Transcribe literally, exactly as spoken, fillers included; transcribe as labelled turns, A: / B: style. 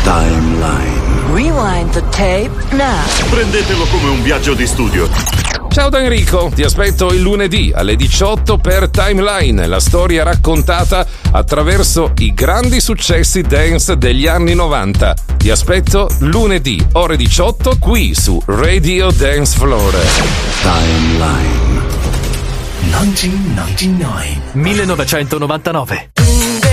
A: Timeline.
B: Rewind the tape now.
A: Prendetelo come un viaggio di studio.
C: Ciao da Enrico, ti aspetto il lunedì alle diciotto per Timeline, la storia raccontata attraverso i grandi successi dance degli anni novanta. Ti aspetto lunedì ore diciotto qui su Radio Dance Floor.
A: Timeline.
D: millenovecentonovantanove